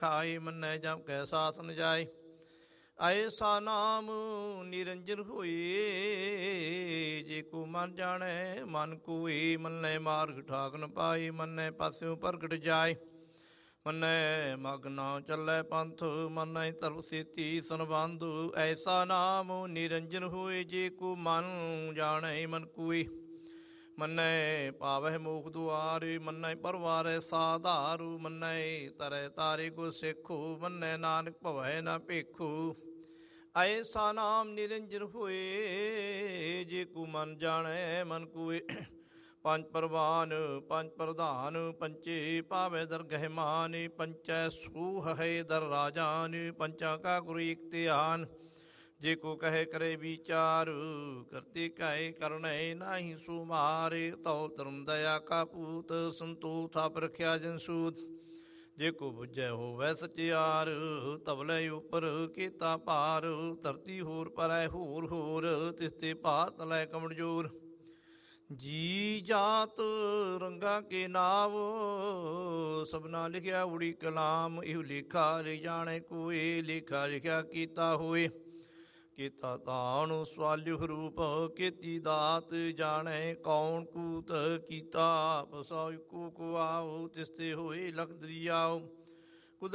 ਖਾਏ ਮੰਨੈ ਜਮ ਕੈ ਸਾਸਨ ਜਾਏ। ਐਸਾ ਨਾਮ ਨਿਰੰਜਨ ਹੋਏ, ਜੇ ਕੋ ਮਨ ਜਾਣੈ ਮਨ ਕੋਏ। ਮੰਨੈ ਮਾਰਗ ਠਾਕ ਨ ਪਾਏ, ਮੰਨੈ ਪਾਸਿਓਂ ਪ੍ਰਗਟ ਜਾਏ। ਮੰਨੈ ਮਗ ਨਾ ਚੱਲੈ ਪੰਥ, ਮੰਨੈ ਧਰਮ ਸੇਤੀ ਸੰਬੰਧ। ਐਸਾ ਨਾਮ ਨਿਰੰਜਨ ਹੋਏ, ਜੇ ਕੋ ਮਨ ਜਾਣੈ ਮਨ ਕੋਏ। ਮੰਨੈ ਪਾਵਹਿ ਮੋਖ ਦੁਆਰੇ, ਮੰਨੈ ਪਰਵਾਰੈ ਸਾਧਾਰੂ। ਮੰਨੈ ਤਰੈ ਤਾਰੇ ਕੋ ਸਿੱਖੋ, ਮੰਨੈ ਨਾਨਕ ਭਵੈ ਨਾ ਭੇਖੋ। ਐਸਾ ਨਾਮ ਨਿਰੰਜਨ ਹੋਏ, ਜੇ ਕੋ ਮਨ ਜਾਣੈ ਮਨ ਕੋਏ। ਪੰਜ ਪ੍ਰਵਾਨ ਪੰਜ ਪ੍ਰਧਾਨ, ਪੰਚੇ ਪਾਵੈ ਦਰਗਹਿ ਮਾਨ। ਪੰਚੈ ਸੂਹ ਹੈ ਦਰ ਰਾਜਾਨ, ਪੰਚਾਂ ਕਾ ਗੁਰੂ ਇਕ ਧਿਆਨ। ਜੇ ਕੋ ਕਹੇ ਕਰੇ ਵਿਚਾਰ, ਕਰਤੇ ਕਹੇ ਕਰਨੈ ਨਾਹੀ ਸੁਮਾਰ। ਤਉ ਧਰਮ ਦਇਆ ਕਾ ਪੂਤ, ਸੰਤੋਖ ਥਾਪ ਰਖਿਆ ਜਨ ਸੂਤ। ਜੇ ਕੋ ਬੁਝੈ ਹੋਵੈ ਸਚਿਆਰ, ਤਵਲੇ ਉਪਰ ਕੀਤਾ ਭਾਰ। ਧਰਤੀ ਹੋਰ ਪਰੈ ਹੋਰ ਹੋਰ, ਤਿਸ ਤੇ ਭਾਤ ਲੈ ਕਮਜ਼ੋਰ। ਜੀ ਜਾਤ ਰੰਗਾਂ ਕੇ ਨਾਵ, ਸਭਨਾ ਲਿਖਿਆ ਉੜੀ ਕਲਾਮ। ਇਹੋ ਲੇਖਾ ਲਿ ਜਾਣੈ ਕੋਏ, ਲੇਖਾ ਲਿਖਿਆ ਕੀਤਾ ਹੋਏ। ਕੀਤਾ ਤਾਣ ਸਵਾਲਿਹੁ ਰੂਪ, ਕੀਤੀ ਦਾਤ ਜਾਣੈ ਕੌਣ ਕੂਤ। ਕੀਤਾ ਪਸਾਉ ਇੱਕੋ ਕੋ ਆਉ, ਤਿਸ ਤੇ ਹੋਏ ਲਖ ਦਰਿਆਉ।